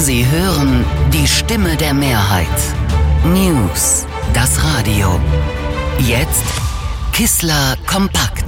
Sie hören die Stimme der Mehrheit. News, das Radio. Jetzt Kissler kompakt.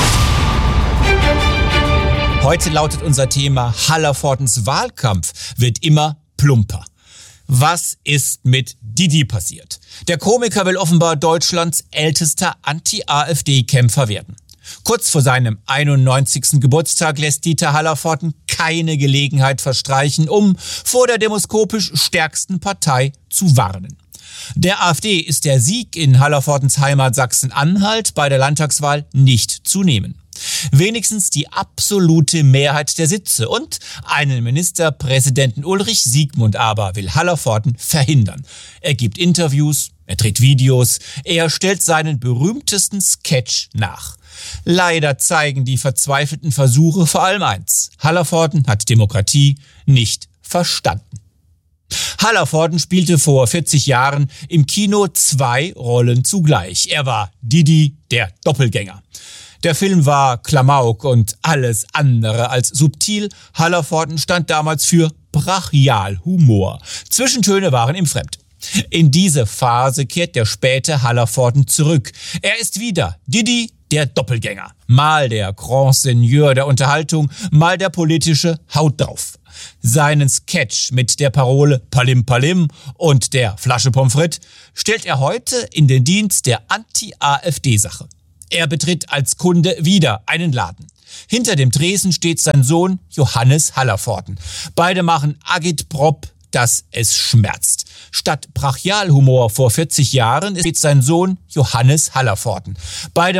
Heute lautet unser Thema: Hallervordens Wahlkampf wird immer plumper. Was ist mit Didi passiert? Der Komiker will offenbar Deutschlands ältester Anti-AfD-Kämpfer werden. Kurz vor seinem 91. Geburtstag lässt Dieter Hallervorden keine Gelegenheit verstreichen, um vor der demoskopisch stärksten Partei zu warnen. Der AfD ist der Sieg in Hallervordens Heimat Sachsen-Anhalt bei der Landtagswahl nicht zu nehmen. Wenigstens die absolute Mehrheit der Sitze und einen Ministerpräsidenten Ulrich Siegmund aber will Hallervorden verhindern. Er gibt Interviews, er dreht Videos, er stellt seinen berühmtesten Sketch nach. Leider zeigen die verzweifelten Versuche vor allem eins: Hallervorden hat Demokratie nicht verstanden. Hallervorden spielte vor 40 Jahren im Kino 2 Rollen zugleich. Er war Didi, der Doppelgänger. Der Film war Klamauk und alles andere als subtil. Hallervorden stand damals für Brachialhumor. Zwischentöne waren ihm fremd. In diese Phase kehrt der späte Hallervorden zurück. Er ist wieder Didi, der Doppelgänger. Mal der Grand Seigneur der Unterhaltung, mal der politische Haut drauf. Seinen Sketch mit der Parole Palim Palim und der Flasche Pommes frites stellt er heute in den Dienst der Anti-AfD-Sache. Er betritt als Kunde wieder einen Laden. Hinter dem Tresen steht sein Sohn Johannes Hallervorden. Beide machen Agitprop, dass es schmerzt. Statt Brachialhumor vor 40 Jahren steht sein Sohn Johannes Hallervorden. Beide